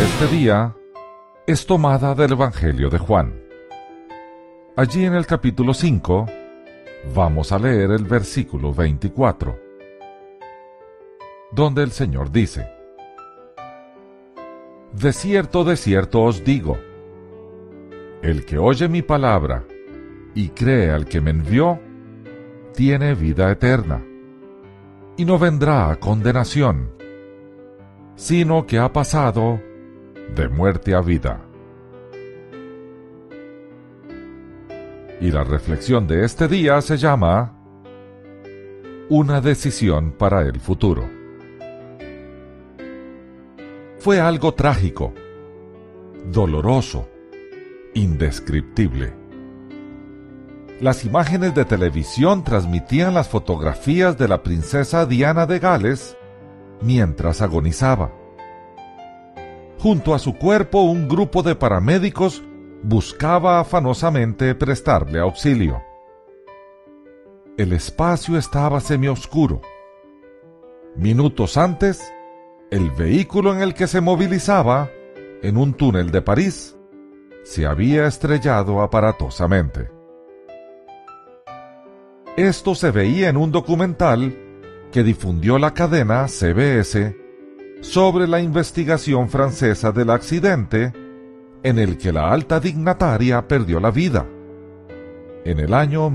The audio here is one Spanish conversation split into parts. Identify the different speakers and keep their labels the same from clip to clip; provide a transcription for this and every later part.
Speaker 1: este día es tomada del Evangelio de Juan. Allí en el capítulo 5 vamos a leer el versículo 24, donde el Señor dice: De cierto os digo, el que oye mi palabra y cree al que me envió, tiene vida eterna, y no vendrá a condenación, sino que ha pasado de muerte a vida. Y la reflexión de este día se llama Una decisión para el futuro. Fue algo trágico, doloroso, indescriptible. Las imágenes de televisión transmitían las fotografías de la princesa Diana de Gales mientras agonizaba. Junto a su cuerpo, un grupo de paramédicos buscaba afanosamente prestarle auxilio. El espacio estaba semioscuro. Minutos antes, el vehículo en el que se movilizaba, en un túnel de París, se había estrellado aparatosamente. Esto se veía en un documental que difundió la cadena CBS sobre la investigación francesa del accidente en el que la alta dignataria perdió la vida en el año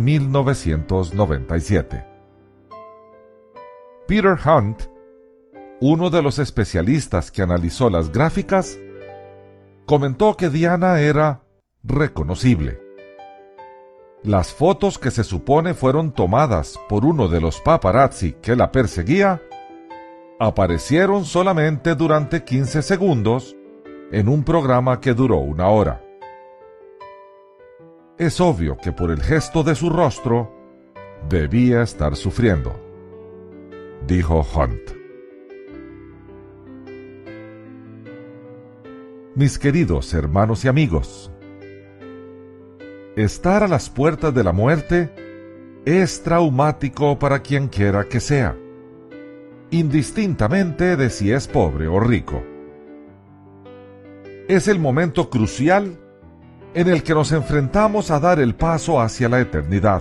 Speaker 1: 1997. Peter Hunt, uno de los especialistas que analizó las gráficas, comentó que Diana era reconocible. Las fotos que se supone fueron tomadas por uno de los paparazzi que la perseguía aparecieron solamente durante 15 segundos en un programa que duró 1 hora. Es obvio que por el gesto de su rostro debía estar sufriendo, dijo Hunt. Mis queridos hermanos y amigos, estar a las puertas de la muerte es traumático para quien quiera que sea, indistintamente de si es pobre o rico. Es el momento crucial en el que nos enfrentamos a dar el paso hacia la eternidad.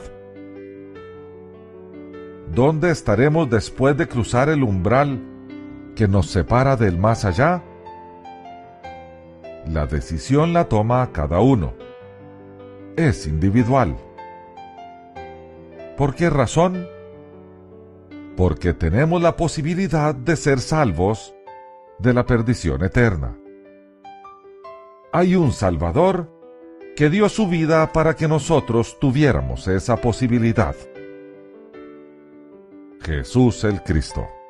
Speaker 1: ¿Dónde estaremos después de cruzar el umbral que nos separa del más allá? La decisión la toma cada uno. Es individual. ¿Por qué razón? Porque tenemos la posibilidad de ser salvos de la perdición eterna. Hay un Salvador que dio su vida para que nosotros tuviéramos esa posibilidad. Jesús el Cristo.